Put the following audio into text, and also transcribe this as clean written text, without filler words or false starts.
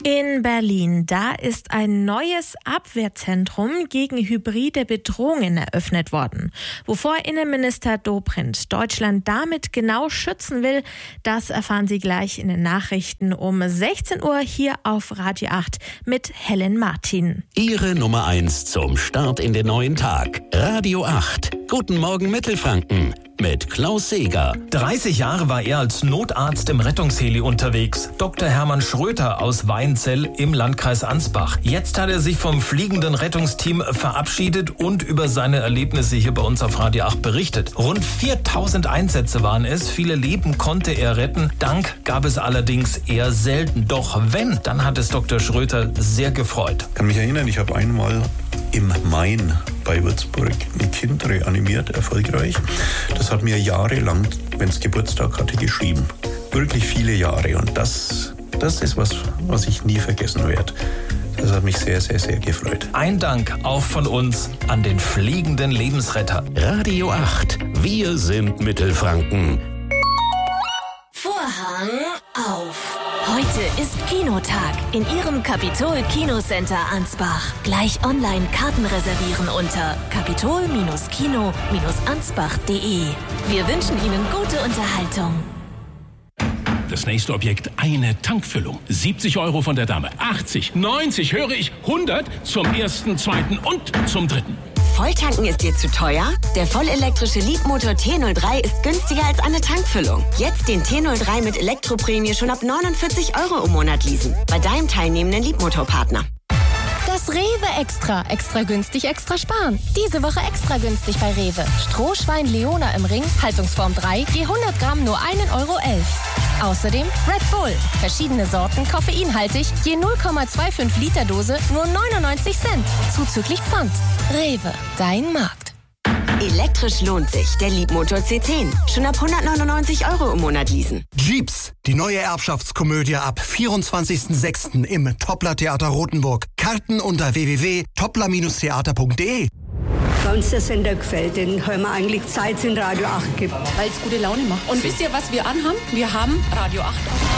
In Berlin, da ist ein neues Abwehrzentrum gegen hybride Bedrohungen eröffnet worden. Wovor Innenminister Dobrindt Deutschland damit genau schützen will, das erfahren Sie gleich in den Nachrichten um 16 Uhr hier auf Radio 8 mit Helen Martin. Ihre Nummer 1 zum Start in den neuen Tag. Radio 8. Guten Morgen Mittelfranken. Mit Klaus Seeger. 30 Jahre war er als Notarzt im Rettungsheli unterwegs. Dr. Hermann Schröter aus Weinzell im Landkreis Ansbach. Jetzt hat er sich vom fliegenden Rettungsteam verabschiedet und über seine Erlebnisse hier bei uns auf Radio 8 berichtet. Rund 4000 Einsätze waren es. Viele Leben konnte er retten. Dank gab es allerdings eher selten. Doch wenn, dann hat es Dr. Schröter sehr gefreut. Ich kann mich erinnern, ich habe einmal im Main bei Würzburg ein Kind reanimiert, erfolgreich. Das hat mir jahrelang, wenn es Geburtstag hatte, geschrieben. Wirklich viele Jahre. Und das ist was ich nie vergessen werde. Das hat mich sehr, sehr, sehr gefreut. Ein Dank auch von uns an den fliegenden Lebensretter. Radio 8. Wir sind Mittelfranken. Vorhang auf. Heute ist Kinotag in Ihrem Capitol Kinocenter Ansbach. Gleich online Karten reservieren unter capitol-kino-ansbach.de. Wir wünschen Ihnen gute Unterhaltung. Das nächste Objekt, eine Tankfüllung. 70 € von der Dame. 80, 90, höre ich, 100 zum ersten, zweiten und zum dritten. Volltanken ist dir zu teuer? Der vollelektrische Leapmotor T03 ist günstiger als eine Tankfüllung. Jetzt den T03 mit Elektroprämie schon ab 49 € im Monat leasen. Bei deinem teilnehmenden Leapmotor-Partner. Das Rewe Extra. Extra günstig, extra sparen. Diese Woche extra günstig bei Rewe. Strohschwein Leona im Ring, Haltungsform 3, je 100 Gramm nur 1,11 € Außerdem Red Bull. Verschiedene Sorten, koffeinhaltig, je 0,25 Liter Dose, nur 99 Cent. Zuzüglich Pfand. Rewe, dein Markt. Elektrisch lohnt sich. Der Leapmotor C10. Schon ab 199 € im Monat leasen. Jeeps, die neue Erbschaftskomödie ab 24.06. im Toppler Theater Rothenburg. Karten unter www.toppler-theater.de. Weil uns der Sender gefällt, den hören wir eigentlich Zeit in Radio 8 gibt. Weil es gute Laune macht. Und wisst ihr, was wir anhaben? Wir haben Radio 8 auf.